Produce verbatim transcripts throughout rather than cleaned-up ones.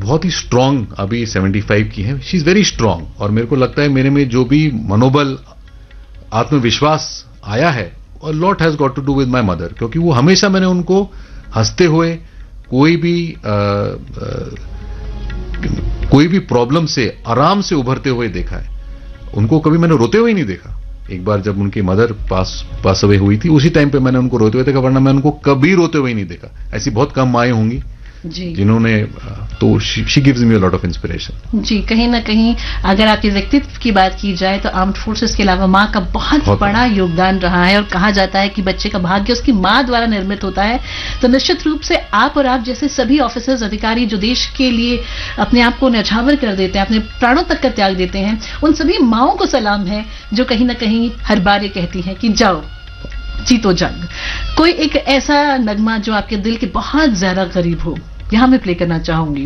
बहुत ही स्ट्रांग, अभी पचहत्तर की है, शी इज वेरी स्ट्रांग। और मेरे को लगता है मेरे में जो भी मनोबल, आत्मविश्वास आया है, और lot has got to do with my mother, क्योंकि वो हमेशा मैंने उनको हंसते हुए, कोई भी आ, आ, कोई भी प्रॉब्लम से आराम से उभरते हुए देखा है। उनको कभी मैंने रोते हुए नहीं देखा। एक बार जब उनकी मदर पास पास अवे हुई थी, उसी टाइम पे मैंने उनको रोते हुए देखा, वरना मैं उनको कभी रोते हुए नहीं देखा। ऐसी बहुत कम माएं होंगी जी, जिन्होंने, तो she gives me a lot of inspiration. जी, कहीं ना कहीं अगर आपके व्यक्तित्व की बात की जाए तो आर्म्ड फोर्सेस के अलावा माँ का बहुत, बहुत बड़ा योगदान रहा है, और कहा जाता है कि बच्चे का भाग्य उसकी माँ द्वारा निर्मित होता है। तो निश्चित रूप से आप और आप जैसे सभी ऑफिसर्स, अधिकारी जो देश के लिए अपने आप को न्यौछावर कर देते हैं, अपने प्राणों तक का त्याग देते हैं, उन सभी माँओं को सलाम है जो कहीं ना कहीं हर बार ये कहती हैं कि जाओ जीतो जंग। कोई एक ऐसा नगमा जो आपके दिल के बहुत ज्यादा करीब हो, यहां मैं प्ले करना चाहूंगी।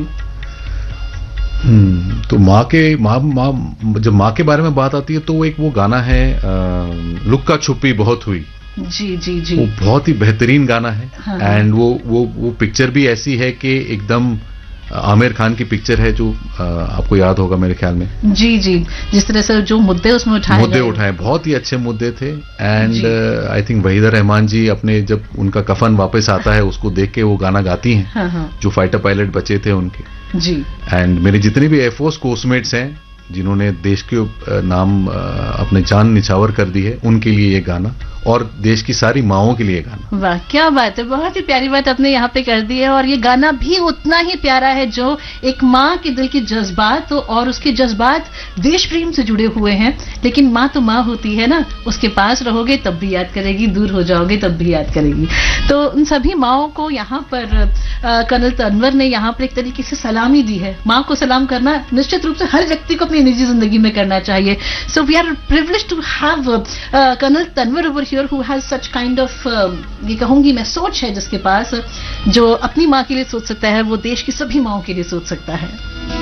हम्म तो माँ के माँ माँ जब माँ के बारे में बात आती है तो वो एक वो गाना है, आ, लुक्का छुपी बहुत हुई। जी जी जी, वो बहुत ही बेहतरीन गाना है। हाँ, एंड वो वो वो पिक्चर भी ऐसी है कि एकदम आमिर खान की पिक्चर है, जो आ, आपको याद होगा मेरे ख्याल में। जी जी, जिस तरह से जो मुद्दे उसमें उठाए मुद्दे उठाए बहुत ही अच्छे मुद्दे थे। And I think Waheeda Rehman जी अपने, जब उनका कफन वापस आता है उसको देख के वो गाना गाती हैं। हाँ, हाँ, जो फाइटर पायलट बचे थे उनके। जी। एंड मेरे जितने भी एयरफोर्स कोस्टमेट्स हैं जिन्होंने देश के नाम अपने जान निछावर कर दी है, उनके लिए ये गाना, और देश की सारी माँओं के लिए गाना। वाह, क्या बात है, बहुत ही प्यारी बात आपने यहाँ पे कर दी है। और ये गाना भी उतना ही प्यारा है जो एक माँ के दिल के जज्बात और उसके जज्बात देश प्रेम से जुड़े हुए हैं। लेकिन माँ तो माँ होती है ना, उसके पास रहोगे तब भी याद करेगी, दूर हो जाओगे तब भी याद करेगी। तो उन सभी माँओं को यहाँ पर कर्नल तनवर ने यहाँ पर एक तरीके से सलामी दी है। माँ को सलाम करना निश्चित रूप से हर व्यक्ति को अपनी निजी जिंदगी में करना चाहिए। So we are privileged to have colonel Tanwar over here who has such kind of, ये कहूंगी मैं, सोच है जिसके पास, जो अपनी माँ के लिए सोच सकता है वो देश की सभी माँओं के लिए सोच सकता है।